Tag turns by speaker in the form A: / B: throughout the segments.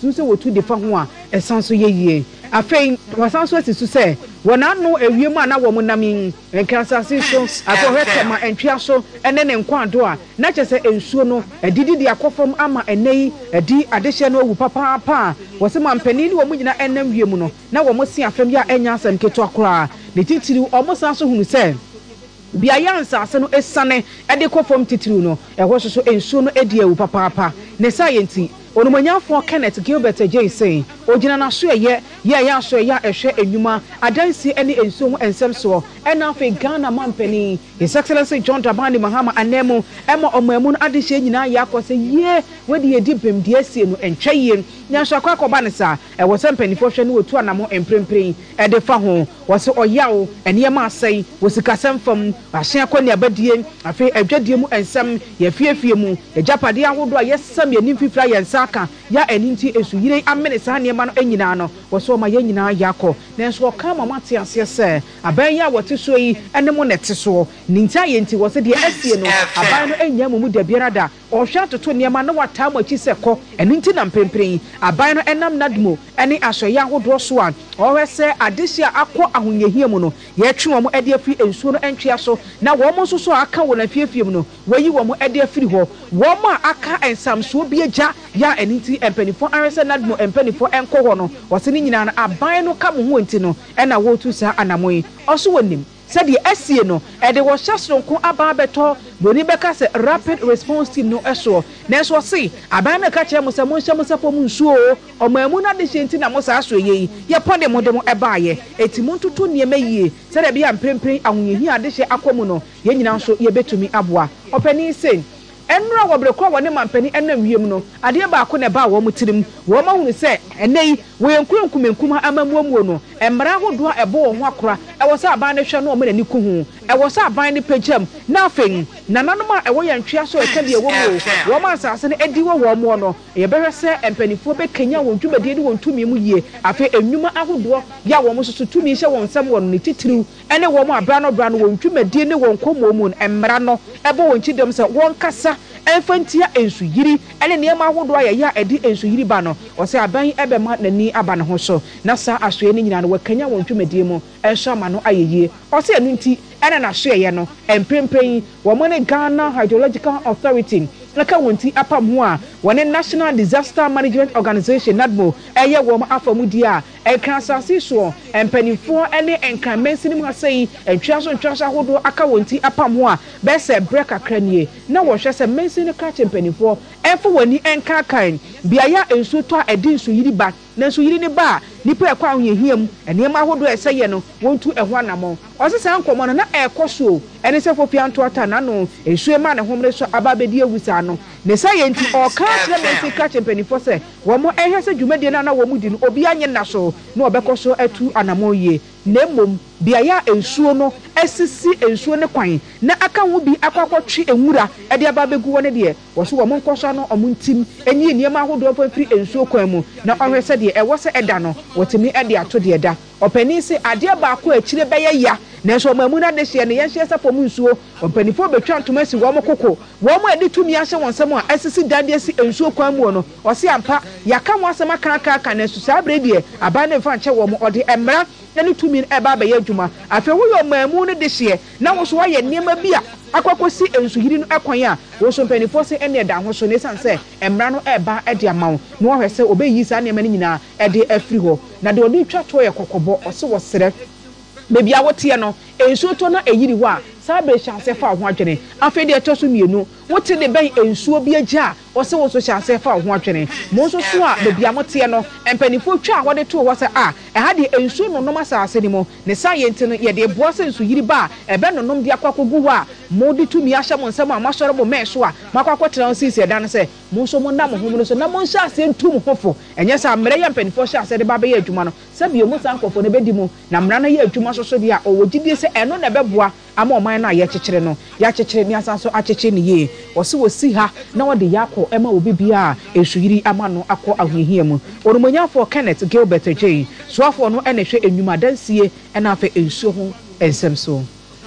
A: susu wotu de fa ho a esan so yeye afei wasan so asisu se wonano ewiem ana wo munam enkrasase so akohwetema entwia so ene ne nkwado a na kyese ensuo no edidi de akofom ama enei edi adehye no owu papa pa wose mampani ni wo munyina enam wiem no na wo mo si afem ya enya asem keto akora ne titiri omosan so hunu se bia yansase no esane ede kofom titiri no eho so ensuo no edi ewu papa pa ne science Onumanyafo Kenneth Gilbert J say ogina na so ye so ye ehwe enwuma adansi ene ensuo ensem so ena afi Ghana mampani His Excellency John Dramani Mahama anemo ema omamu no adehye nyina ya akose ye wedi edi bem de asie no entwaye nyanso akwakoba ne sa e wo sempani fo hwe ne wotu anamo emprempren e de fa ho wo se oyawo ene ma asai wo sikasem fam ahye akoni abadie afi adwadie mu ensem ye fiefie mu e japade ahodo a yesam ye nimfifra yensa aka ya eninti esuyire amene sa niema no enyina no wo so ma ye nyina yakọ nenso ka ma mate ase se aban ya wote so yi ene mo nete so ninta ye nti wo se de asie no aban no enya mu da biara da o hwa toto niema no wata ma chi se kọ eninti na mpempren aban no enam nadmo ene ahye ahodo so a o we se adehia akọ ahonyehia mu no ye twe wo ede afiri ensuo no entwea so na wo mo so aka wo na fiefie mu no wayi wo mo ede afiri ho wo mo aka ensamso bi eja ya eninti empenifo arese nadmo empenifo enko ho no wose ni nyina na aban no ka mo ho nti no ena wo tu sa anamoyi oso wonim said the SCA no e de wo hyasronko aba beto boni beka se rapid response team no eso na so se aban na ka kire mo se mo nhyɛ mo sefo mu nsuo o mamu na de hyenti na mo sa aso ye ye pode mo de mo eba ye etimu ntutu niema yie said e bia mprempren ahonyehi ade hye akomu no ye nyina nso ye betumi aboa opani se enra wobrekọ wone mampani enam wiem no ade ba ko ne ba wo mutirim wo ma hunu se enei wo yenkunkumenkum amamuamuo no emmara hodo a ebo wo ho akora e wo se aban ne hwe no o me nani kuhu e wo se aban ne pagam na afen nananom a e wo yantwea so e ka de wo wo ma asase ne edi wo mo no ye behwe se empanifo be kenya wo dwumade de wo ntumi mu yie afi enwuma ahodo ya wo mo so tumi hye wo nsam wo no titiriw ene wo mo abra no wo ntwumade ne wo nkomo mu emmara no ebo wo nchidem se won kasa enfantia ensu yiri ene niema ahodo ya edi ensu yiri ba no o se aban ebe ma nani aba ne ho so na sa asoe ne nyina no wakanya wo ntwumade mu enso ma no ayeye o se enu nti ene na soe ye no emprempren wo mo ne Ghana Hydrological Authority naka wonti apam ho a wone National Disaster Management Organization NADMO eye wo ma afamudi a enkransase so empanifo ene enkramensin mu asai entwaso hodo aka wonti apam ho a be se break akranie na wo hwe se mensin ka chempanifo enfo woni enka kan bia ya ensu to a edi nsu yiri ba na nsu yiri ne ba nipa ekwa ahohiam enema hodo eseye no wontu eho anamo osese ankomo no na ekoso ene se fofia nto ata na no ensu ema ne homre so ababedi ewusa no ne saye nti o ka kire mensin ka chempanifo se wo mo ehwe se dwumade na wo mudi no obi anye na so na obekoso atu anamo ye nemom bia ya ensuo no esisi ensuo ne kwan na aka ho bi akwakotwe enwura ede ababegu wone de wo so wo mo nkoso no omuntim enyi niema ahodo fafiri ensuo kwan mu na ohwese de ewo se eda no wotimi ede ato de eda opani se ade ba ko akire beye ya na so mamu na de hye ne yenhye sapom nsuo opanifo betwa ntomasi wo mo koko wo mo ede tumi ahye wonsem a esisi dade esi ensuo kwan mu no o se ampa yaka mo asema kan na susa abredie aba na fa nche wo mo ode emra na tumi eba ba ye adwuma afi wo yo mamu ne de hye na wo so wa ye niema bi a akwakosi ensuhiri no ekwan a wo so mpanifo se ene da ho so ne sanse emra no eba ede amawo na wo hwese obeyi sa niema ne nyina ede afiri ho na de odi twa to ye kokobo o se wo sere bebi awote no ensuo to na eyiri wa sabe chance fa ho adwene afi de eto so mienu wote de ben ensuo bi agya o se wo so chance fa ho adwene mo so so a bebi amote no empanifo twa wo de to wo se a e ha de ensuo no nom asase ni mo ne science no ye de bo se ensu yiri ba e be no nom de akwakogu wa mo de tumi ahye mo nsam a masore bo me so a makwakotra on sisi eda no se mo so mo nda mo ho so na mo nhyɛ ase ntum hofo enye sa mre ya empanifo hyɛ ase de ba be ya adwuma no sabe yo mo sankofo ne bedi mo na mra na ya adwuma so dia o wogidie se eno na beboa ama oman na ya kyekere no ya kyekere ni asanso akyekere ni ye wosi ha na wode yakọ ema obi bia esuyiri ama no akọ ahwehia mu orumonyafo Kenneth Gilbert J soafo no ene hwe enwuma dansie ena afa ensuo ho ensem so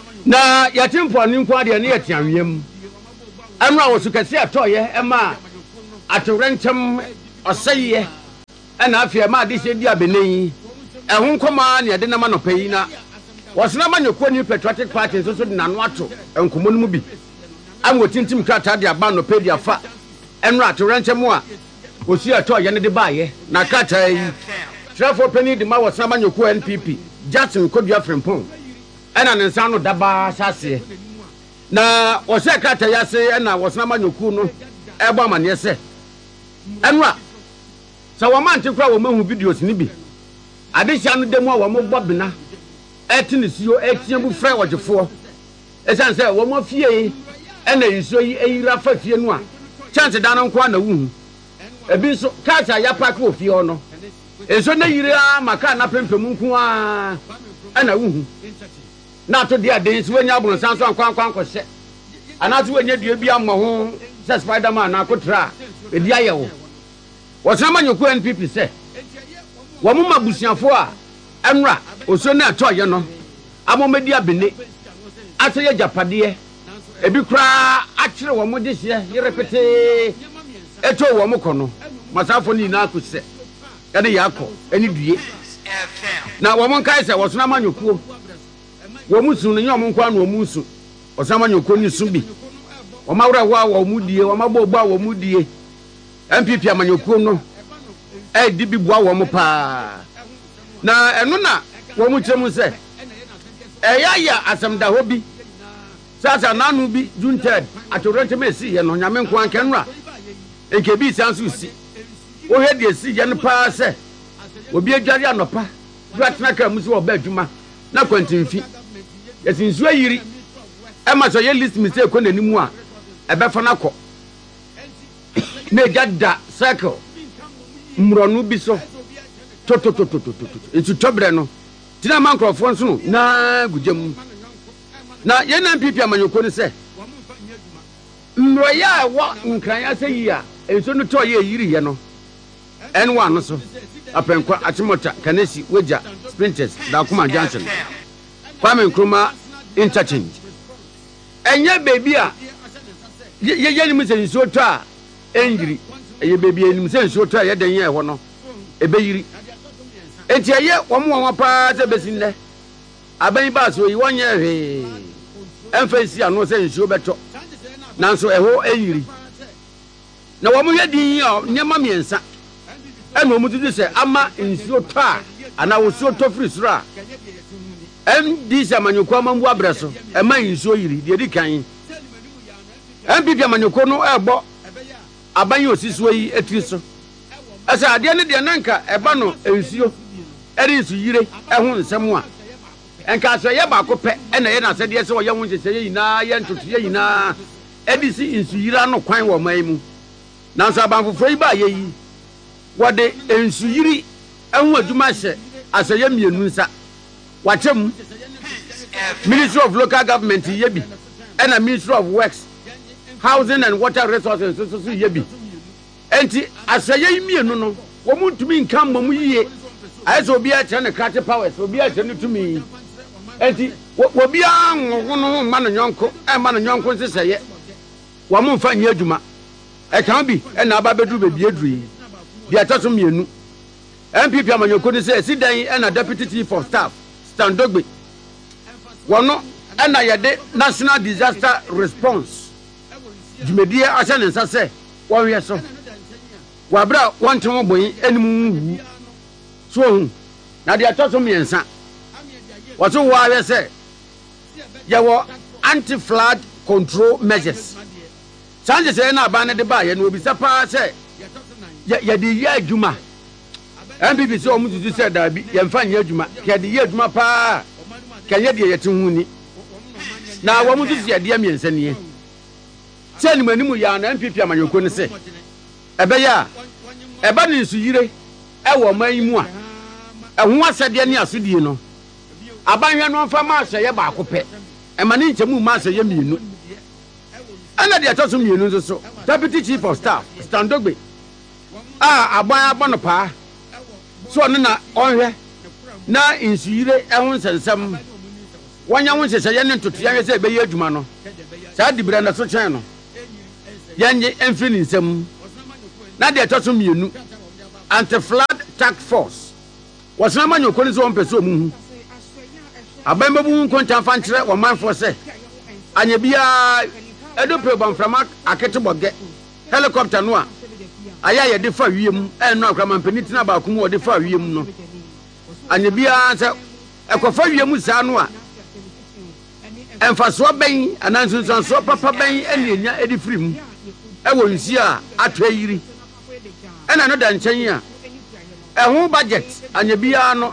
B: na yatimpo ni nko ade ne yatianwem amra wo su kase atoye ema atorentem oseye ɛna afia ma de hyɛ di abeneyi ɛho nkɔma ne ɛde nama no payi na wɔsena ma nyɔkuo ni patriotic party nso so de nano ato nkɔmɔ no mu bi anwo tintim krata de aba no pɛ di afa ɛno atorɛnkyɛ mu a osi ɛtɔ yɛ ne de baayɛ na krata yi trafo pani de ma wɔsena ma nyɔkuo NPP Jackson Kodua Frimpong ɛna ne nsa no daba hyase na wɔsɛ krata yɛ ase ɛna wɔsena ma nyɔkuo no ɛbɔ amaneɛ sɛ ɛno a sɛ wɔn ante kora wɔn ahu videos ni bi adehyia no demu a wɔn bɔ bena ɛte ne suo ɛtia bu frɛ wɔgyefoɔ ɛsan sɛ wɔn afie ɛna nsuo yi eyira fa fie no a chance dan no nko na wuhu ebi nso kaasa ya park wɔ fie hɔ no nso na yira maka na pempem nko a ɛna wuhu na to de aden so wanya abonsan so ankwankwan kɔhyɛ anaso wanya dua bi amma ho sɛ Spiderman na akotra edi ayɛwo wɔsama nyɔku NPP sɛ wɔn ma busuafo a ɛnra oso na ɛtɔyɛ no amomedi abene ase yɛ japadeɛ ebi kura akyere wɔn de hye yerepete eto wɔn kɔ no masafo ni na akosɛ ɛde yakɔ ɛni due na wɔn nkae sɛ wɔsona ma nyɔkuo wɔn su no nyɛ wɔn nkwa na wɔn su wɔsama nyɔkuo ni su bi wɔn awura hɔ a wɔn die wɔn abɔ a wɔn die NPP amanyɔkuo no ɛdi bi boa wɔn paa na ɛno na wɔn kyerɛ mu sɛ ɛyɛ asɛmda hɔ bi sasa nanu bi June 3rd atorɛntɛm esi yɛ no nyame nko ankenra nke bi sanso si wo hɛ de esi yɛ no paa sɛ obi adware anopa duatena ka mu so ɔba adwuma na kwantimfi yɛsinsu ayiri ɛma so yɛ list mistake kɔ nanimu a ɛbɛfa na kɔ na gada circle mronu bi so to etu tobre no tina man crofon so no na gudem na ye na NPP amanyoko ne se mroya wo nkran ya se yi a enso no to ye yiri ye no N1 no so apenkwa atimota kanesi weja sprinters da kuma Johnson Kwame Nkrumah interchange enye baby a ye ni mu se nso to a enjiri eye baby enim se nso to a ye den ye ho no ebeyiri enti eye wɔn pa se besinle aban ba so yi wonye hwe emfasi ano se nsuo beto nanso ɛho eyiri na wɔn hwɛ din a nyema miensa ɛna wɔn tutu sɛ ama nsuo to a ana wosuo to firi soro a MDC amanyoko amambu abreso ɛma nsuo yiri de di kan MPP amanyoko no ɛbɔ aban yi osisuo yi etiri so asa ade ne de nanka ɛba no nsuo ɛri nsu yire ɛho nsɛm a enka so ye ba ko pɛ ɛna ye na sɛ de sɛ wɔyɛ ho nhyehyɛ ye nyinaa ye ntoto ye nyinaa ɛdi si nsu yira no kwan wɔ man mu nanso abanfofo yi ba ye yi wɔde nsu yiri ɛho adwuma hyɛ asɛyɛ mienu nsa wakyem Ministry of Local Government ye bi ɛna Ministry of Works Housing and Water Resources so ye bi enti asɛyɛ mienu no wɔn ntumi nka mmom yie ayɛ obi a kyerɛ ne krate powers obi a kyerɛ ne tumi enti obi a no ma no nyonko ma no nyonko nsesɛyɛ wɔn mfa nyɛ adwuma ɛkan bi ɛna aba beduru bebi eduru bi ataso mienu MPP amanyoko ne sɛ sidan ɛna Deputy Chief of Staff Standogbe wɔno ɛna yɛde National Disaster Response dwumadie ahyɛ ne nsa sɛ wɔhwɛ so wabra wɔnte ho bɔyi anim wu so hu na de atoso miensa wɔso wo ahwɛ sɛ yɛwɔ anti-flood control measures sanje sɛ na aba ne de ba yɛ no obi sapa sɛ yɛde yɛ adwuma MPP sɛ ɔmo tutu sɛ daabi yɛmfa nyɛ adwuma yɛde yɛ adwuma paa kɛnyɛ de yɛte hu ni na wɔmo tutu yɛde yɛ miensa nie sɛ ni manimu ya na MPP amanyoko ne sɛ ɛbɛyɛ a ɛba ne nsu yire ɛwɔ man yi mu a ɛho asɛdeɛ ne asodie no abanhwɛ no mfa ma ahyɛ yɛ baako pɛ ɛma ne nkyɛmu ma ahyɛ yɛ mienu ɛna de ɛtɔ so mienu nso so Deputy Chief of Staff Standogbe a aban abɔ no paa so ɔno na ɔnhwɛ na nsu yire ɛho nsɛnsɛm wɔnya ho nhyehyɛ ne ntoto yɛhwɛ sɛ ɛbɛyɛ adwuma no saa dibira na so kyɛn no yɛnye ɛmfiri ne nsɛm na de ɛtɔ so mienu anti-flood task force was na manyo koni so on person mu aban babu nkonta fa nkyere wo manfo se anya bia edo program frama akete boge helicopter no a aya ye de fa wiem no akrama mpani tina ba ko mu de fa wiem no anya bia se ekofa wiem sa no a emfaso ben ananso so papa ben enienya edi firim ewo nsi a atwayiri ena no da nchen a eho budget anya bia no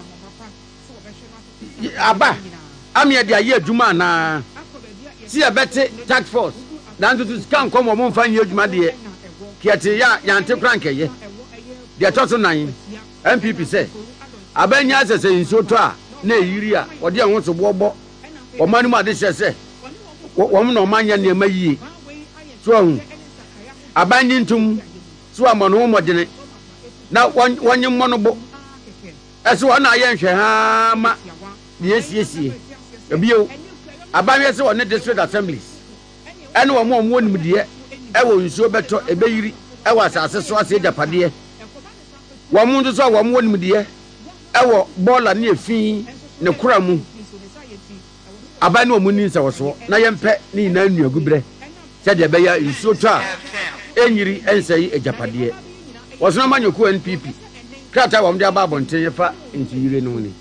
B: aba amia de aye adwuma na si abete task force dan to scan kom mo mfa nye adwuma de kiate ya yante krankeye de toso nan MPP say abanya asese nso to a na eyiri a ode ehwo so bobo o manu ma de hye wo no manya ne ma yie so abanyi ntum so amono mo dene na wonye mmono bo eso wana ye nhwe ha ma yesiesie ebio abanye se won district assemblies ene wo mo nimdie ewo nsuo beto ebeyiri ewo asase so ase japade wo mo nso wo mo nimdie ewo bola ne efi ne kura mu abanye wo ni nsa wo so na yempe ni na nuagubre se de beya nsuo to a enyiri ensai ejapade wasona manyoku NPP krata wo mde aba bonten yefa ntiyire no ni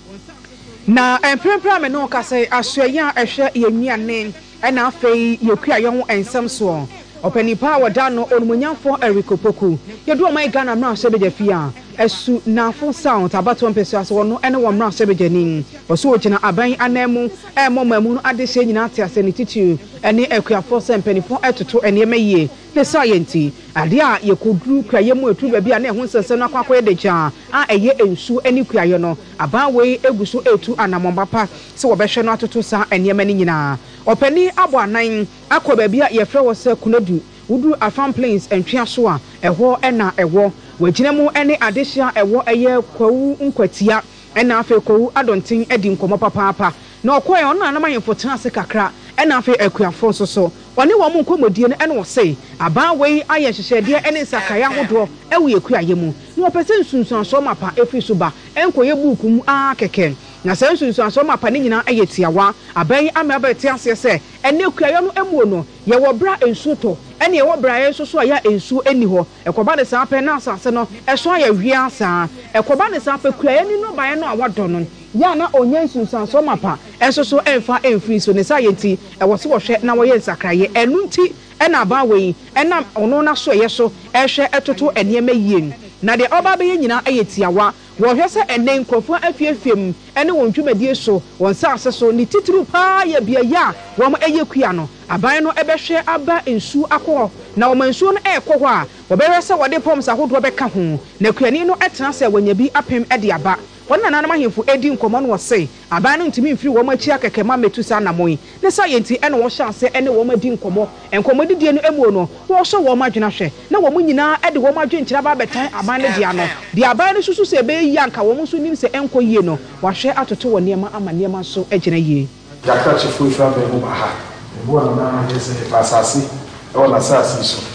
A: na emprempra me no ka say asoya ehwe yenuane na afei yekua ye ho ensem so opanipa wada no onumunyamfo erikopoku yedu omai Ghana mra so bejafia esu na fo sound abato mpeso aso no ene wo mra so bejanin oso ogina aban anemu momamu no adehye nyina ate ase ne titu ene ekuafo sempanifo etoto ene mayie ne science ade a yekoduru kraye mu etu ba bia na ehun sese no akwakwa edeja a eye ensu ene kuaye no aban we eguso etu anamombapa se wo behwe no atoto sa ene mani nyina opani abo anan akwa bia ye frɛ wo se kunadu wudu afam plains entwea so a ɛhɔ ɛna ɛwɔ wagina mu ɛne adehya ɛwɔ ɛyɛ kwawu nkwatia ɛna afei kwawu adonten edi nkomo papaapa na ɔkɔɛ ɔno anam ayemfo tena ase kakra ɛna afei akuafo so ɔne wɔn nkomodie no ɛne wɔsɛ aban wei ayɛ hyehyɛdeɛ ɛne nsakaya hodoɔ ɛwɔ yekuaye mu na wɔpɛsɛ nsunsuanso mapa efi so ba ɛnkɔyɛ buuku mu kɛkɛ na sɛ nsunsuanso mapa ne nyina ɛyɛ tiawa aban amaba te ase sɛ ɛne kuaye no emuo no yɛ wɔ bra ensu to ɛne yɛ wɔ bra yɛ so ya ensu eni hɔ ɛkɔba ne saa pɛ na asase no ɛso ayɛ hwia saa ɛkɔba ne saa pɛ kuaye ni no bae no a wadɔ no ya na onye nsunsuanso mapa ɛso so ɛmfa ɛmfiri so ne sa yɛnti ɛwɔ se wɔhwɛ na wɔyɛ nsakraye ɛnu nti ɛna ba wei ɛna ɔno na so ɛyɛ so ɛhwɛ ɛtoto ɛnneɛma yie na de ɔba bɛyɛ nyina ɛyɛ tiawa wɔhwɛ sɛ ɛnɛ nkrɔfo afiefiem ɛne wɔn dwumadie so wɔn saase so ne titiri paa yɛ bia ya wɔn ɛyɛ kua no aban no ɛbɛhwɛ aba nsu akɔ na wɔn nsuo no ɛkɔ hɔ a wɔbɛhwɛ sɛ wɔde pɔms ahodoɔ bɛka ho na kuani no ɛtena sɛ wɔnya bi apem ɛde aba wɔn nananom ahemfo edi nkɔmɔ no wɔse aban no ntumi mfiri wɔn akyi akɛkɛ ma metu saa namoi ne sa yɛnti ɛne wɔhyɛ ase ɛne wɔn adi nkɔmɔ nkɔmɔ didie no emuo no wɔhyɛ wɔn adwena hwɛ na wɔn nyinaa ɛde wɔn adwen kyerɛ ba bɛtan aban no dia no de aban no susu sɛ ɛbɛyɛ anka wɔn nso nim sɛ ɛnkɔ yie no wɔahwɛ atoto wɔ nneɛma ama nneɛma so agyina yie
C: jakra chifo ifa bɛ mu ba ha ebu na na yɛ sɛ pasase ɛwɔ na asase so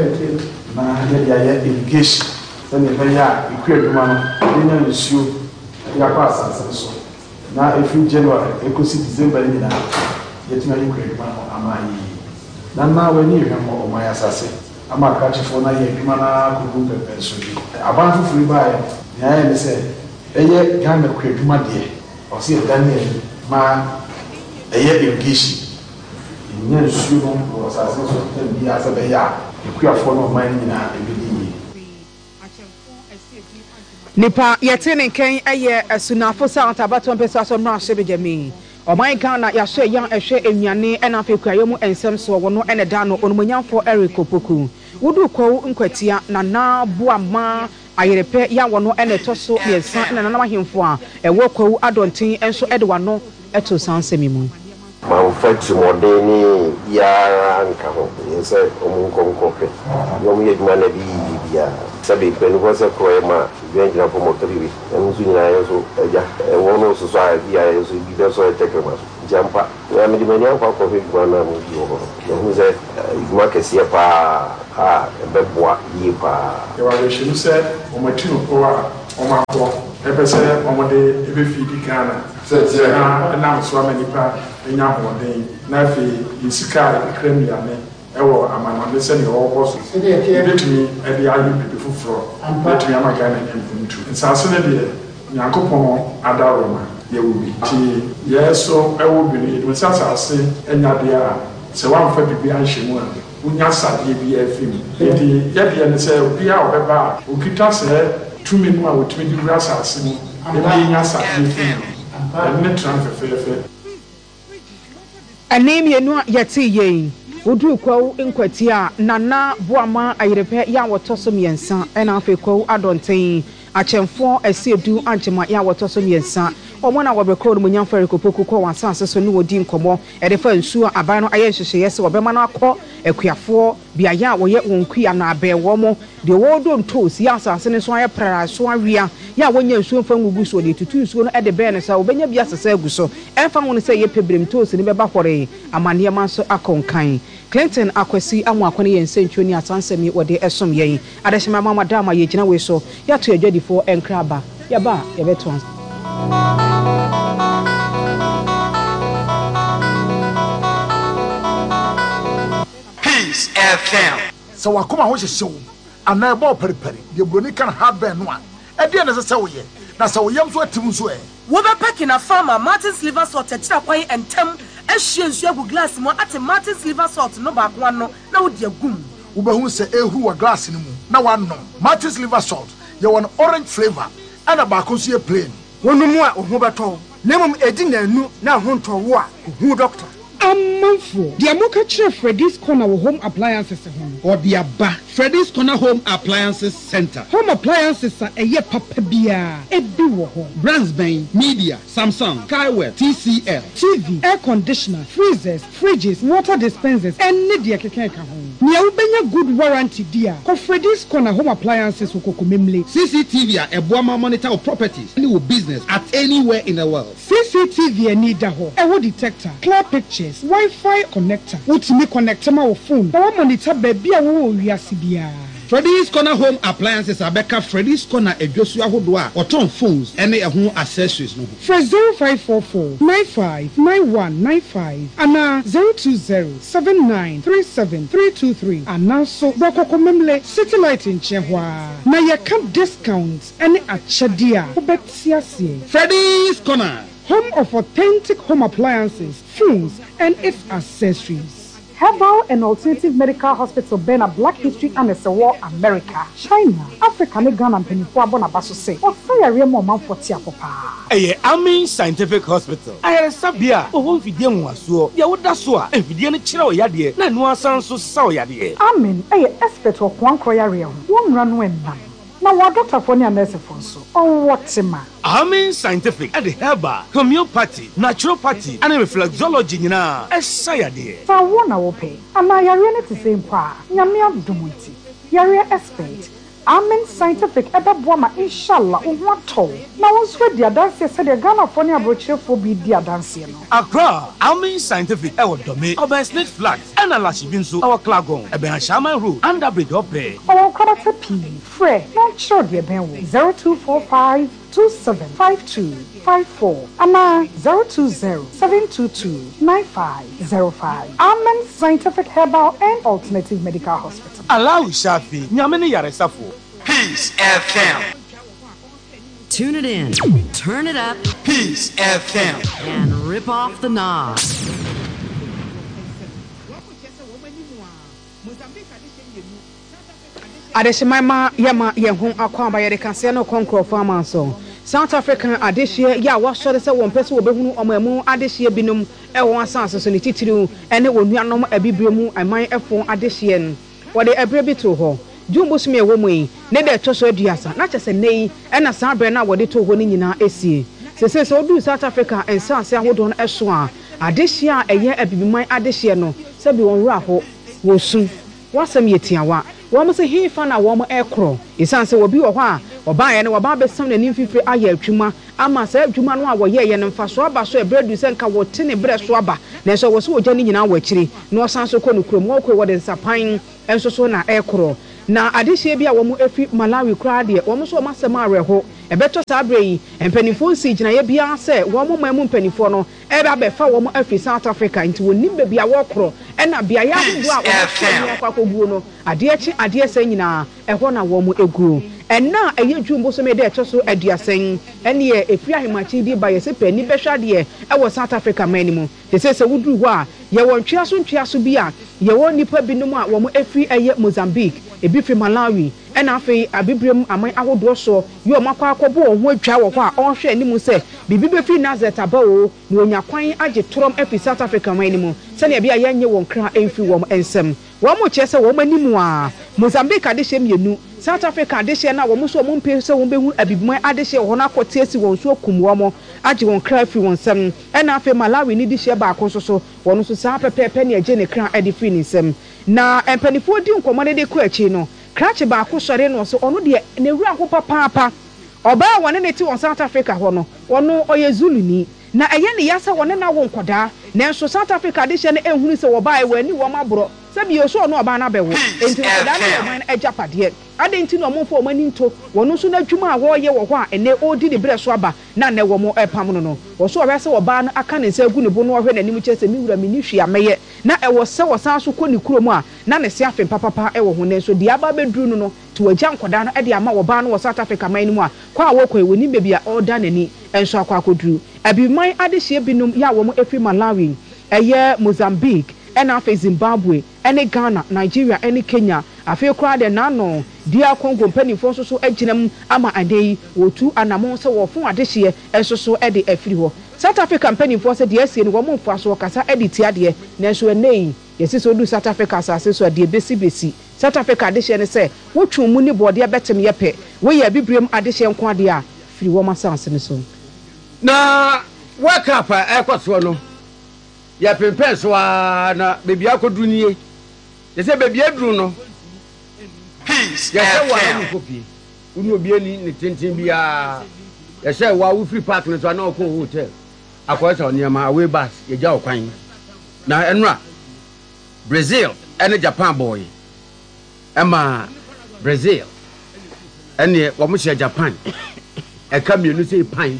C: na yɛ de ayɛ irrigation sɛne ɛbɛyɛ a ɛkua adwuma no ɛnya nsuo yɛakɔ asase so na ɛfiri January ɛkɔsi December nyinaa yɛtumi ayɛ kua adwuma no ama yie na w'ani hwɛ mmɔ ɔman asase ama akakyefo na yɛ adwuma no akɔgu pɛpɛ so bi aban foforo baeɛ nea ayɛ ne sɛ ɛyɛ Ghana kua adwuma deɛ ɔsɛ yɛda ne ani ma ɛyɛ irrigation ɛnya nsuo no wɔ asase so bi asɛ bɛyɛ a ɛkuafoɔ no ɔman no nyinaa ɛbɛdi yie
A: nipa yɛte ne nkɛn ɛyɛ asunafo sa antabato mpɛsɛ asɔ mra hyɛ bɛgyami ɔman Ghana yɛahyɛ yan ɛhwɛ ennuane ɛna afei kuaye mu ensɛm so wɔ no ɛna da no onumonyamfo Erikopoku wudu kwawu nkwatia na na boama ayerepɛ ya wɔ no ɛna ɛtɔ so yɛnsa na nanam ahemfo a ɛwɔ kwawu adɔnten ɛnso ɛde wano ɛto sansɛmi mu
D: manufacture modeni ya nka ho yese omunkonkopɛ yom yeduma na bi bia sabe penu ko se ko ema gwenjina fo motoribi enzu nyina yeso eja wono so so a bia yeso bi be so etekema jampa ya me di mania kwa ko fe gwana mu bi ho no hu se iguma kese pa a beboa yi pa
C: ya wa hwehwe se o matino ko a ọmọ epese ọmọdé ebe feed Ghana na nam so amanipa enya hoden na fe yisika kremia ne ewo amanade se ne wo so betumi e de ayu bibi fufuro betumi amagana nyamfuntu nsase ne de nyankopon adaroma yewubi ti yeso ewo bi ne do sasase enya de a se wamfa bibi anhwemu a unya sade bi afim edi yede ne se obi a obeba okita se tumi no a wotumi di wura asase mu ebi nya sade afim ne transfer
A: anemia no yete yen Udu kwa inkwati a nana boama ayerepe ya wotoso miensa ena afi kwa adonten achemfo asiedu anchema ya wotoso miensa omona wobekọ no munyamfare kopoku kwa wansanse so ne wodi nkomo edefa nsuo aban no aye hyehyeye se wobema no akọ akuafo biaya woye wonkua na abewo mo de wodo ntos ya asase ne so aye prara so awia ya wonya nsuo mfa ngugu so de tutu nsuo no ede be ne sa obenya bia sese agu so emfa won se ye pebrem tos ne beba hore amane manso akonkan Clinton akwasi amu akwane yensentuo ni asansemi wode esom yen adehima mama dama ye gina we so ya to adwadifo enkraba ya ba ye beto
E: Peace FM
F: so wakoma ho hyehyew ana ebo periperi de broni kan haben no a e de na se wo ye na se wo yam so atim so e
G: wo be packing a farmer Martin's liver salt tira kwan entem ehye nsu agu glass mo ate Martin's liver salt no ba kwa no na wo de agum
F: wo be hu se ehuru wa glass ni mu na wanom Martin's liver salt ye won orange flavor ana ba ko so ye plain
H: wonu mu a ohu beto na mum edi nanu na ho nto wo a ohu doctor
I: Amanfo, the Amoka Chef Freddy's Corner Home Appliances
J: or the Abba Freddy's Corner Home Appliances Center.
I: Home appliances are a ye papa bia, a biwo home.
J: Brandsbane, Media, Samsung, Kaiwell, TCL,
I: TV, air conditioner, freezers, fridges, water dispensers, and Nidia Kekeka home. Nia ubenya good warranty dear. For Freddy's Corner Home Appliances Wokokumemle.
J: CCTV a Boama monitor of properties, any business at anywhere in the world.
I: CCTV and need a wood detector, clear pictures. Wi-Fi connector. Ultimate connector my phone. Power monitor baby a wo wiasibia.
J: Freddy's Corner Home Appliances Abeka Freddy's Corner Ejosu ahodoa oton phones ene ehun accessories no.
I: For 0544 959195 ana 0207937323 ana so bokokomemle satellite in Chehwa. Na ye can discounts ene achadia. Obetiasie.
J: Freddy's Corner,
I: home of authentic home appliances, phones, and its accessories.
K: Herbal and Alternative Medical Hospital, Bena Black History and War, America, China, Africa, Ghana, and Penifua Bonabaso say, or Fire Remo Man for Tiapopa.
L: Amin Scientific Hospital. I had a sabia, or won't feed them was so, Yawudasua, and Vidiana Chiro Yadi, Nanua Sanso Sao Yadi.
K: Amin, expert of one Koyarium, one run when none. Now, what Dr. Fonia Nurse Fonso, or what's a man?
L: Amin Scientific at the Herbal, Homeopathy, Naturopathy, and Reflexology, Sayade.
K: So I want to pay, and I are to same pa, Yamia Dumunti, Yaria expert. Amin Scientific ebe boama inshallah unwato na wonswe dia dance se de Ghana fo ne abrochire fo bi dia dance no
L: Accra Amin Scientific ewo dome Oben Smith Flat and Alashi Binso our Klagon ebe Shaman Road under bridge ope
K: our kwabata p free na chiro de ben wo 0245 275254 ama 020-722-9505. Amen Scientific Herbal and Alternative Medical Hospital.
L: Allow Shafi, Nyamini Yaresafo.
E: Peace FM.
M: Tune it in, turn it up,
E: Peace FM,
M: and rip off the knob.
A: Adeshimama yama yehun akwamba yere kanse no konkro farmer so South African adehye ya wasore se won pese obehunu omamu adehye binum e won asanse so ne titiru ene wonuanom abibremu aman efo adehye no wode ebre bi to ho jumbo sumi ewo mu yi ne de toso aduasa na chese nei ena san bre na wode to ho ni nyina esie sese odu South Africa ensanse ahodo no eso a adehye a eye abibiman adehye no se bi won wura ho wosu wasam yetiawa wọ́n sɛ hefa na wọ́n ɛkoro isanse obi wɔ hɔ a ɔbaa ne wɔba bɛsam n'anim fifiri ayɛ adwuma ama sɛ adwuma no a wɔyɛ yɛ ne mfa so aba so ɛbrɛ du sɛ nka wɔte ne brɛ so aba na ɛsɛ wɔ so wɔgya ne nyinaa wɔ akyiri na ɔsan so kɔ no kurom wɔkɔ wɔde nsapan ɛnso so na ɛkoro na adehye bi a wɔn efi Malawi kura de wɔn so wɔn asɛm areho ebeto sabre yi mpanifo nsi gyina ye bia sɛ wɔn mamu mpanifo no ebe abefa wɔn afi South Africa nti wɔnim be bia wɔkoro ɛna bia ya ahodo a wɔn akɔguo no ade sɛ nyinaa ɛhɔ na wɔn eguo ɛna ɛyɛ dwumbo so me de ɛtɔ so aduasen ɛne yɛ efiri ahemachi di ba yɛ sɛ pani bɛhwa de ɛwɔ South Africa manimu te sɛ wuduru hɔ a yɛ wɔn ntwea so bi a yɛ wɔn nipa binom a wɔn efiri ɛyɛ Mozambique ebi fi Malawi ɛna afei abibrem aman ahodoɔ so yɛ ɔmo akɔbɔ wɔn ho atwa wɔ hɔ a ɔnhwɛ anim sɛ bibi befi Nazareth aba o na onya kwan agye torom efi South Africa manimu sɛnea bi a yɛnyɛ wɔn kra emfi wɔn ensɛm wɔn mo kyerɛ sɛ wɔn anim a Mozambique adehye mienu South Africa adehye na wɔn so wɔn mpe sɛ wɔn behu abibuman adehye wɔ na akɔte asi wɔn so kum wɔn agye wɔn kra fi wɔn nsɛm ɛna afei Malawi ni dehye baako so wɔn so saa pɛpɛɛpɛ ne agye ne kra ɛde fi ne nsɛm na mpanifoɔ di nkɔmɔ ne de kɔ akyi no krache baako sɔre no so ɔno de ne wura ho papaapa ɔbaa wɔne ne ti wɔ South Africa hɔ no ɔno ɔyɛ Zuluni na ɛyɛ ne yasa wɔne na wɔ nkɔdaa nanso South Africa adehye ne ehunu sɛ wɔbaa ɛwɔ ani wɔn aborɔ sabi oso no ɔbaa na bɛwo enti nkɔdaa no wɔn agyapadeɛ ade nti no ɔmofo ɔmani nto wɔno so na adwuma a wɔyɛ wɔ hɔ a ɛnɛ odi ne brɛ so aba na nɛ wɔ mo ɛpam no wɔso ɔbɛ sɛ ɔbaa no aka ne nsa gu ne bo no ɔhwɛ n'anim kyerɛ sɛ miwura mi ni hwe amɛyɛ na ɛwɔ sɛ wɔsan so kɔ ne kurom a na ne se afe papapa ɛwɔ ho ne so de aba bɛduru no to agya nkɔdaa no ɛde ama wɔbaa no wɔ South Africa man no mu a kwa wɔkɔ ɛwɔ ni bebi a ɔda n'ani ɛnso akɔ akɔduru abiman adehye binom ya wɔn efi Malawi ɛyɛ Mozambique ɛna afei Zimbabwe ɛne Ghana Nigeria ɛne Kenya afei kura de nano dia Congo mpanifo so agyinam ama adei wotu anamon sɛ wɔfon adehye ɛso so ɛde afiri hɔ South Africa mpanifo sɛ de asie no wɔn mfa so kasa ɛde tia de nanso ɛnei yɛsi so du South Africa asase so de besi South Africa adehye ne sɛ wotwu mu ni bɔde betem yɛpɛ wɔyɛ bibrem adehye nko ade a firi wɔn asanse ne so
B: na wakapa ɛkɔso no ya pempen so na bebi akoduru nie ye se bebi aduru no
E: Peace
B: ya se wa no kopi unu obi ani ne tenten bia ya se wa wo free park ne so na okɔ hotel akɔ sa oniama away bus ye gya okwan na enura Brazil ene Japan boy ema Brazil ene wo mo hye Japan e ka mienu se pan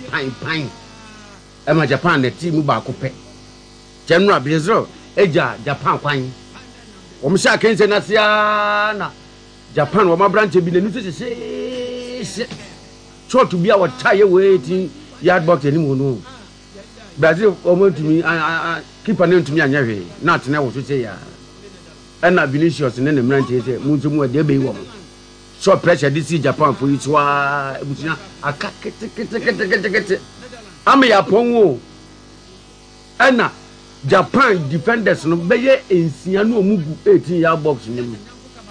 B: ema Japan ne team ba ko pɛ General Brazil eja Japan kwan omsha kense na sia na Japan wo ma branch bi na nusu se short bi a wata ye waiting yard box ni mu no Brazil o mo ntumi keeper ne ntumi anya hwe na atene wo so se ya na Vinicius ne branch se mu nso mu de be wo so pressure this Japan for you to ebutina aka kete ama ya ponwo ana Japan defenders no beye ensia no omugu 18 yard box ni mu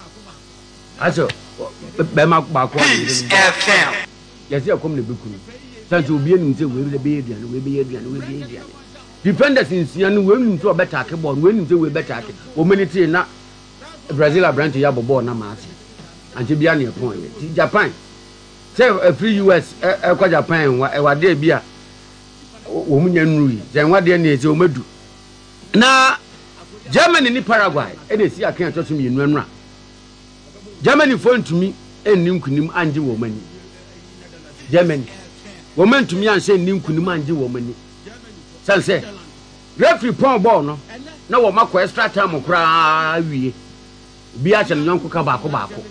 B: aso be ma ba ko
E: FM
B: yesi akom na bekuru santi obi enim se we be aduane defenders ensia no we nim se obeta ke ball we nim se we beta ke o meniti na Brazil abranti ya ball na ma ase anti bia na epon ye Japan say free US kwa Japan wa de bia wo munya nrui zenwa de na ese o madu na Germany ni Paraguay e si akan to tum yenu anura Germany fo ntumi enni nkunim anje wo mani Germany wo mantumi anse enni nkunim anje wo mani sanse referee pon ball no na wo makọ extra time kura wie bi a chene yonko ka baako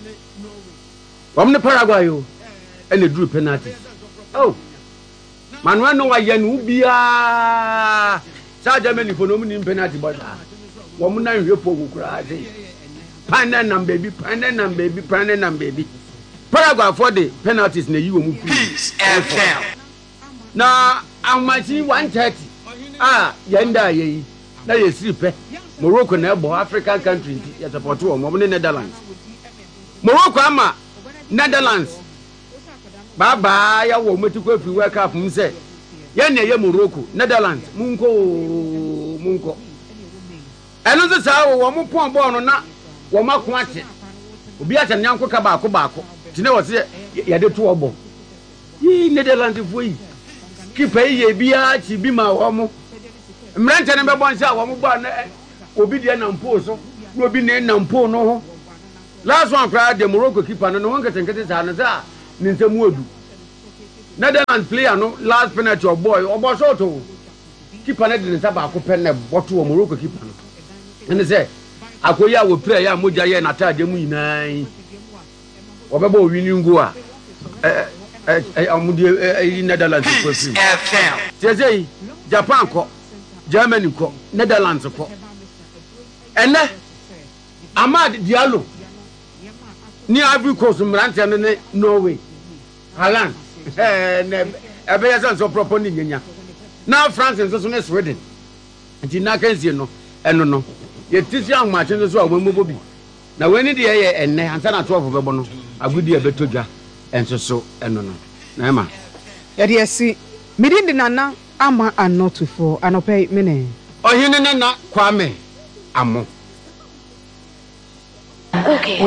B: wo mne Paraguay o ene duru penalty oh Manuel no wa yenu bia sa Germany for no mu penalty but wo mu na hwe po kura ase panenam baby Paraguay for the penalties na yi wo mu
E: Peace FM
B: na amachi 130 yenda yi na ye siripe Morocco na ebo African country ya support wo mo ne Netherlands Morocco ama Netherlands baba ya wo metikwa fi World Cup mse ya na ye Morocco Netherlands munko eno se sa wo mo pon ball no na wo mako ate obi ate nyanko ka baako tine wo se ya de to obo yi Netherlands fo yi kipa ye bia chi bi ma wo mo mrante ne be bon se wo mo bo na obi de na mpo so na obi ne na mpo no ho last one cried the Morocco keeper no one can get his hands out. Nintemuodu. Netherlands player no last penalty of boy or Bosoto. Keeper net in Sabako pen a bottle of Morocco keeper. And they say, Akoya will play a Muja and attack the Munai. Obabo winning Goa. Netherlands. Say, Japan co, Germany co, Netherlands co. And Ahmad Diallo. Near Ivory Coast, Mrantan, Norway. Haaland. Ebeyasan so proponi nyanya. Now France and so Sweden. Nti na kan sie no eno no. Ye tisi an match no so awemu bi. Na weni de ye enne ansa na 12 bebo no. Agudi e betodwa enso so eno no. Na ma.
A: Ye de si midin de nana ama anotufo anopai mene.
B: Ohine nana Kwame Amo.
N: Okay.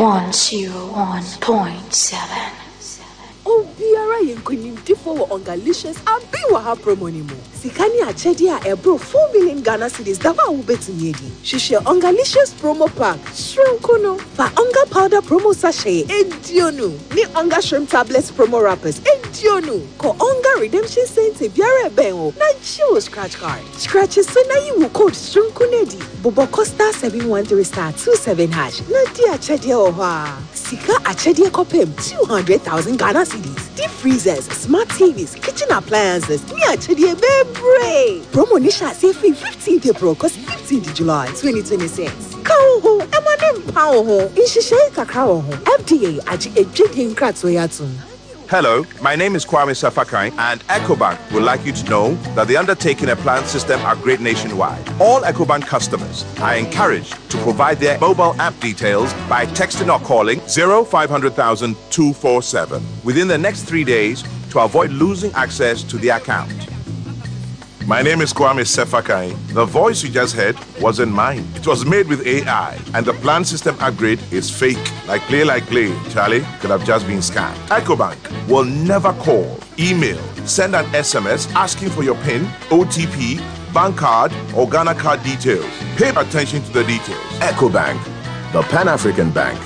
N: 101.7.
O: Oh, Biara Yankunim Diffo Ongalicious and Biwaha Promonimo. Sikani Achedia Ebro 4 million Ghana cities that will bet to me. She share Ongalicious promo pack, Shrimkono, for Onga powder promo sachet, Ediono, Ni Onga shrimp tablets promo wrappers, Ediono, Ko Onga redemption saints Biara Bengo, Nacho scratch card. Scratches so now you will code Shrimkonedi, Bobo Costa 713*27#. Nadia Achedia Oha. Sika Achedia Kopem 200,000 Ghana cities, deep freezers, smart TVs, kitchen appliances. Me Achedia Bebre. Promo Nisha say free 15th April, cause 15th July 2026. Kawo Emanem Power Inshishay Kakao FDA Aji Ejidin Kratsoyatun.
P: Hello, my name is Kwame Safakai, and EcoBank would like you to know that the undertaking and plan system are great nationwide. All EcoBank customers are encouraged to provide their mobile app details by texting or calling 0500,000 247 within the next 3 days to avoid losing access to the account. My name is Kwame Sefakai. The voice you just heard wasn't mine. It was made with AI, and the plan system upgrade is fake. Like play, Charlie could have just been scammed. EcoBank will never call, email, send an SMS asking for your PIN, OTP, bank card, or Ghana card details. Pay attention to the details. EcoBank, the Pan-African Bank.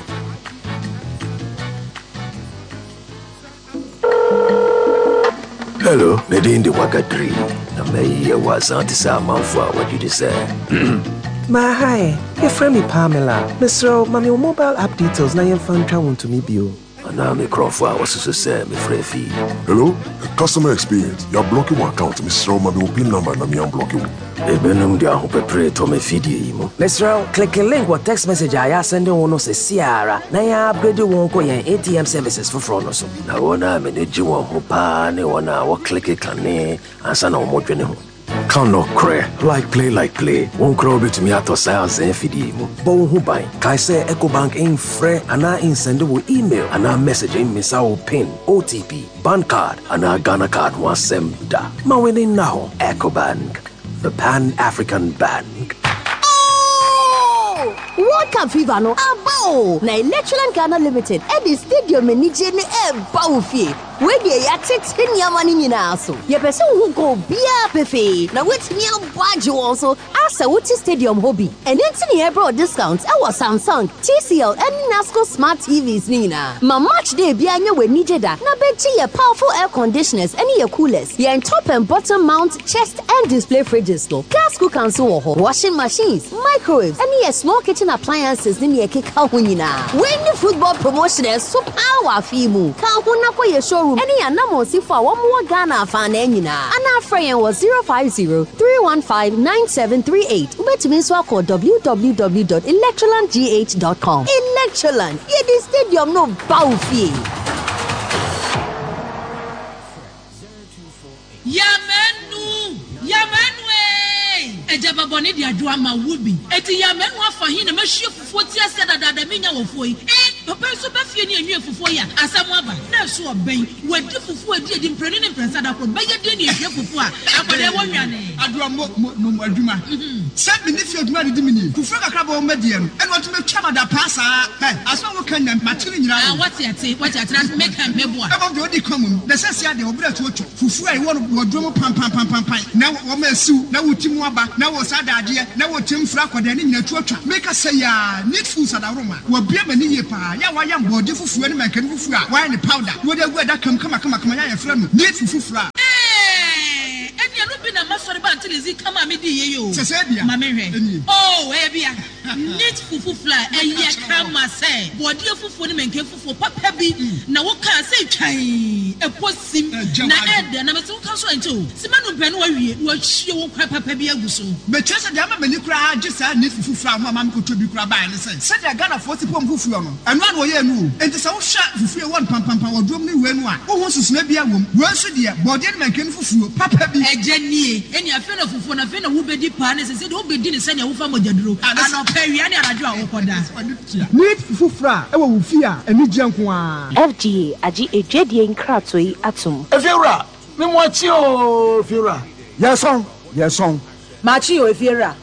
Q: Hello, Nadine the Wakadri. Na me was antisa manfwa what you say.
R: Ma hi, your friend me Pamela. Mr. Mami mobile app details na yen fan twa to me bio.
Q: Ana me Crawford was to say me free fee.
S: Hello, customer experience. You're blocking my account, Mr. Mami pin number na me am blocking.
Q: Ebenum dia ho pepre to me feed imo.
R: Mr. click a link or text message I send one say Ciara. Na ya upgrade won ko yen ATM services for front no so.
Q: Na wona me ne ji won ho pa ne wona wo click kane ansa na wo dwene ho. Can no cray like play. Won't crow bit me at sales and feed imo. Bo hu buy. Kai say EcoBank in free and I in send email and I message in miss our PIN, OTP, bank card and our Ghana card was sem da. Ma winning now EcoBank, the Pan-African Bank.
T: World Cup Fever no abo na Electroland Ghana Limited at the stadium enije ne baufi we dey ya tete nyamani nyina so ye pese wo go bia pefe na wetimi abwaje won so asa wuti stadium hobby and enti ne ebro discounts e was Samsung, TCL and Nasco smart TVs nina ma match day bia nya we nije da na bechi ye powerful air conditioners and ye coolers ye top and bottom mount chest and display fridges no gas cooker so washing machines, microwaves and ye small kitchen appliances ni ye keka ho nyina when the football promotions so power fimu ka ho na ko ye showroom any anamo si for one more Ghana fan nyina ana friend was 050-315-9738 ubetimi so call www.electrolandgh.com. Electroland ye the stadium no baufi
U: Ejaba boni di adwa ma wubi eti ya menu afa hin na mahwie fufuo ti ase dada menya wofo yi papa so ba fie ni enwe fufuo ya asam aba na so oben wadi fufuo edi mpreni ne mpresa da ko beye de ni ehwe fufuo a akode wo nwane
H: fufu mo adwuma se me ne fi adwuma de mi ni fufu kakra ba o medie no e no to me twa mada pasa aso wo kan na matiri nyina
U: what yate make am mebo
H: a about the common the sense ya de obra to ocho fufu ai wo drum pam na wo ma siu na wo timu aba na wo sadade na wo tim fra kwada ne nyina to otwa make say ya need food sadaroma wo bia mani ye pa ya wa ya mbode fufu ne makan fufu a wa ne powder wo de gu da kam kama ya fra no need fufu fra
U: na masori ba until is come me di ye yo
H: se bia
U: ma me hwe oh e bia need fufu fly e ye kama say body fufu ni menke fufu papa bi na wo kan say twan e posim na ed na me so kan so ento simanu pe no wa wie wa hie wo kwa papa bi aguso
H: me chese de ama mani kura age sa need fufu fly ho ama me ko to bi kura ba ne se de Ghana 40 pom fufu no eno an wo ye nu enti se wo hwa fufu e won pam wo drum ni we nu a wo ho susuna bia wom wo so de body ni menke fufu papa bi
U: ejani eni afi na fufu na afi na wo bedi pa ne se de wo bedi ne se ne wo fa mojaduro ana pawia ne arajo a wo koda
H: need fufu fra e wo wufi a eni gyenko a
N: FDA agi ejedie nkrato yi atom
F: efiura me mo achi o fiura yeson
G: machi o efiura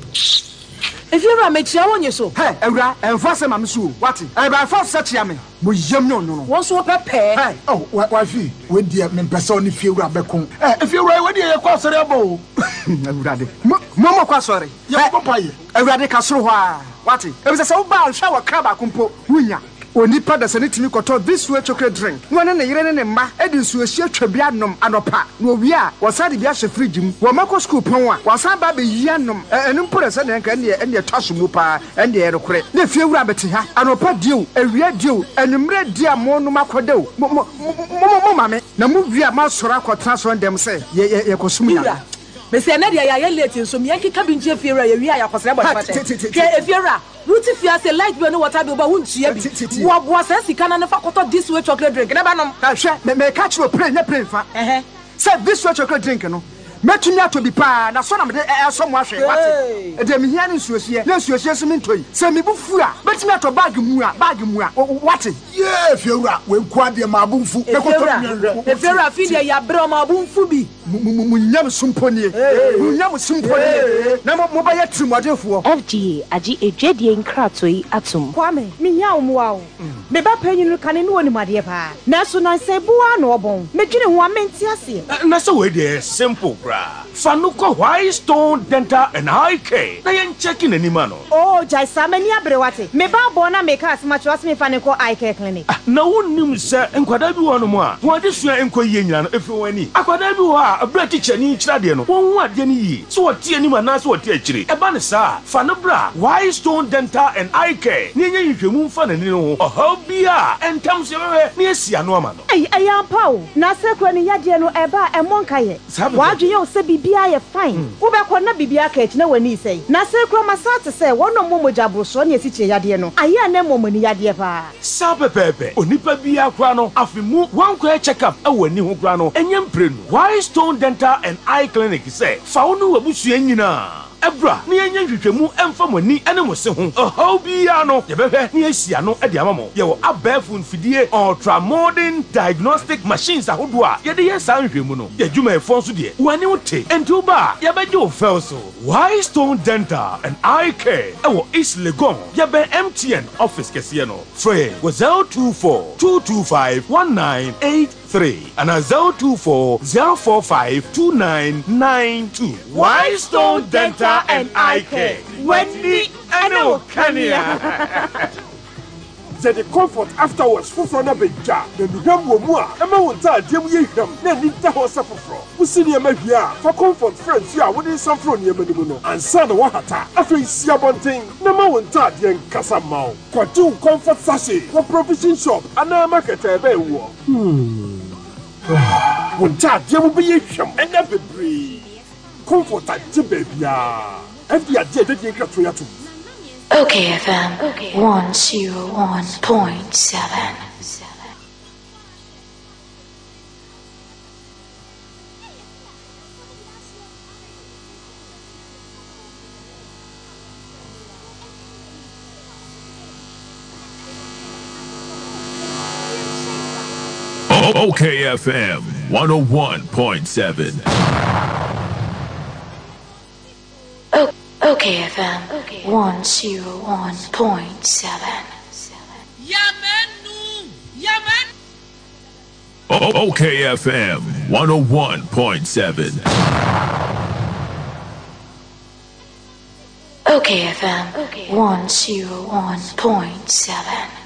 G: me chia wonye so
H: hey ewura enfase ma me so what e ba force chia me mo yem no
G: won so pepe
F: hey oh wa fi we die me pese oni fiura bekon efiura we die ye kwa sore abo
H: ewura de mo kwa sore
F: ye ko paye
H: ewura de ka soro ho a what e be se wo ba hwa wa kraba kompo wunya onipa da sane timi koto this way chocolate drink no ne yire ne mma edi nsuo hie twabia nom anopa no wi a wasade bia hye fridge mu wo mako school pon a wasan ba be yi anom enu mpore se ne nka ne twaso mu pa ende ye rekore ne fie wura bete ha anopa dio ewia dio enumre dia mo no makodew mo mame na mu wi a masora kwotena so ndem se ye kosum ya
G: me se na dia ya late nso me yankika bi nje fiera ya wi a yakosere bɔtɛ ke efiera ruti fia se light bi no water bi ba huntua bi wo bo asa sika na fa koto this way chocolate drink na ba nom
H: hwɛ me catch no pray nya pray fa say this way chocolate drink no metumi ato bi pa na so na me so mo ahwe wate e de me hia ne nsuosie na nsuosie so me ntoi se me bufu a metumi ato bag mu a wate
F: ye fiura we kwa de ma bumfu
G: e koto mi e fiura fi de ya bre ma bumfu bi
H: munyam sumponie na mo ba ya trimodefo
N: FDA agi ejedie nkrato yi atom
K: kwame me hia wo wa wo me ba panyinu kane no woni made pa na so na se bua na obon me dwene ho amenti ase
L: na so we dey simple bra fanuko White Stone Dental and Eye Care na yen checking anima no
K: oh jai samani abrewate me ba bo na me ka asma chwas me faniko Eye Care clinic
L: na wonnim se enkwada bi wono mo a ho de sua enkoyie nyina no efi wani akwada bi wo a abra teacher ni kira de no won hu ade ni yi so wote anima na so wote akire e ba ne sa fa no bra White Stone Dental and Eye Care ni nya hwehwemu mfa na ni no oho bia entam se wewe ni asia no ama no
K: ayampa o na se kura ni yade no e ba e monka ye wadwe o se bibia ye fine wo be ko na bibia ka echi na wani sei na se kura masate se wono momoja broso ne esi che yade no aya na momani yade pa
L: sa pepepe onipa bia kura no afimu wan kwa check up e wani ho kura no enyem prenu White Stone Dental and Eye Clinic say fa wono wabusu anyina ebra ni enya hwehwemu emfa mani ene mo se ho oho bia no ye behwe ni asia no e de amamo ye wo abafu mfidie ultra modern diagnostic machines ahodo a ye de ye san hwehwemu no ye dwuma e fon so de wani wote enti ba ye beje o fel so White Stone Dental and Eye Care e wo East Legon ye be MTN office kese no free was 024 225 1983 and 024-045-2992. White Stone Dental and Eye Care. Wendy Anokania.
V: The comfort afterwards for na beja the nugam wo mu a ema wonta adem ye hwam na ni da ho safofro usini ema hwia for comfort friends you a woni samfro ne ema nimu no ansa na wahata afei sia bonten na ma wonta adem kasa mawo kwatu comfort sachet for provision shop ana market ebe wo wonta adem be ye hwam ena bebre comfort adem bia every adem dey krato ya to
W: Okay, FM 101.7.
X: Okay, FM 101.7.
W: OKFM 101.7.
C: OKFM 101.7.
W: OKFM 101.7.